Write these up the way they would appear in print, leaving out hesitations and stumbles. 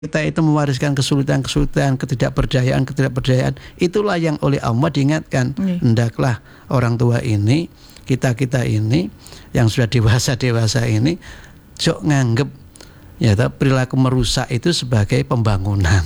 kita itu mewariskan kesulitan-kesulitan, ketidakberdayaan, itulah yang oleh Allah diingatkan. Hendaklah orang tua ini, kita ini yang sudah dewasa ini, sok nganggep ya perilaku merusak itu sebagai pembangunan.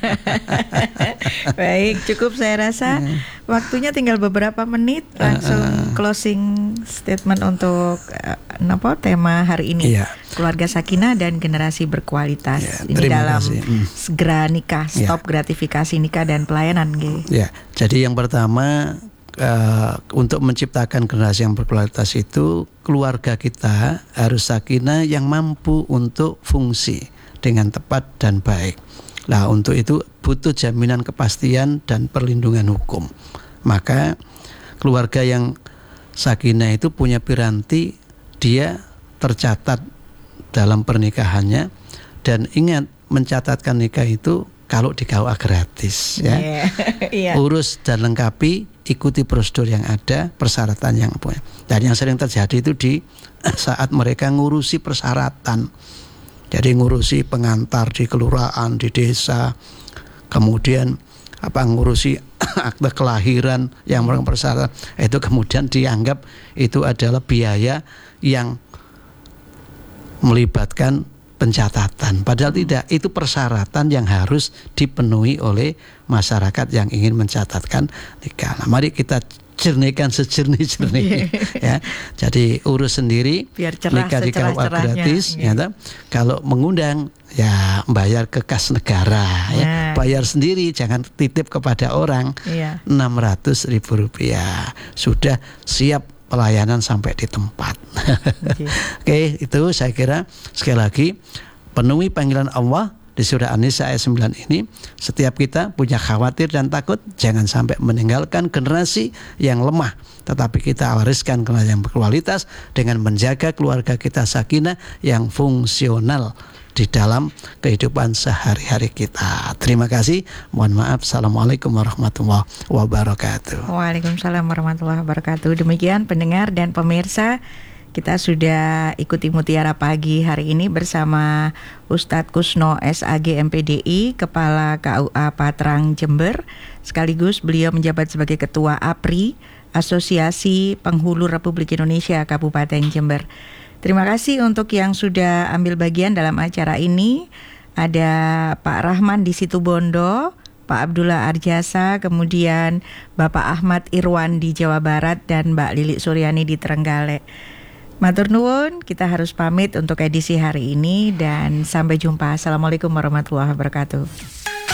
Baik, cukup saya rasa. Waktunya tinggal beberapa menit, langsung closing statement untuk tema hari ini. Keluarga sakinah dan generasi berkualitas. Ini dalam segera nikah, stop gratifikasi nikah dan pelayanan. Ya, jadi yang pertama untuk menciptakan generasi yang berkualitas itu, keluarga kita harus sakinah yang mampu untuk fungsi dengan tepat dan baik. Nah, untuk itu butuh jaminan kepastian dan perlindungan hukum. Maka keluarga yang sakinah itu punya piranti, dia tercatat dalam pernikahannya, dan ingat mencatatkan nikah itu kalau di KUA gratis ya. Urus dan lengkapi, ikuti prosedur yang ada, persyaratan yang punya. Dan yang sering terjadi itu di saat mereka ngurusi persyaratan. Jadi ngurusi pengantar di kelurahan, di desa, kemudian ngurusi akte kelahiran yang merupakan persyaratan, itu kemudian dianggap itu adalah biaya yang melibatkan pencatatan. Padahal tidak, itu persyaratan yang harus dipenuhi oleh masyarakat yang ingin mencatatkan nikah. Nah, mari kita jernihkan sejernih-jernihnya ya. Jadi urus sendiri, biar cerah, nikah di KUA gratis ya. Kalau mengundang ya bayar ke kas negara ya. Bayar sendiri, jangan titip kepada orang. 600.000 rupiah sudah siap pelayanan sampai di tempat. Oke, itu saya kira sekali lagi penuhi panggilan Allah di surah An-Nisa ayat 9 ini. Setiap kita punya khawatir dan takut jangan sampai meninggalkan generasi yang lemah, tetapi kita wariskan generasi yang berkualitas dengan menjaga keluarga kita sakinah yang fungsional di dalam kehidupan sehari-hari kita. Terima kasih. Mohon maaf. Assalamualaikum warahmatullahi wabarakatuh. Waalaikumsalam warahmatullahi wabarakatuh. Demikian pendengar dan pemirsa, kita sudah ikuti Mutiara Pagi hari ini bersama Ustadz Kusno SAG MPDI, Kepala KUA Patrang Jember. Sekaligus beliau menjabat sebagai Ketua APRI, Asosiasi Penghulu Republik Indonesia Kabupaten Jember. Terima kasih untuk yang sudah ambil bagian dalam acara ini. Ada Pak Rahman di Situbondo, Pak Abdullah Arjasa, kemudian Bapak Ahmad Irwan di Jawa Barat, dan Mbak Lilik Suryani di Trenggalek. Matur nuwun, kita harus pamit untuk edisi hari ini dan sampai jumpa. Assalamualaikum warahmatullahi wabarakatuh.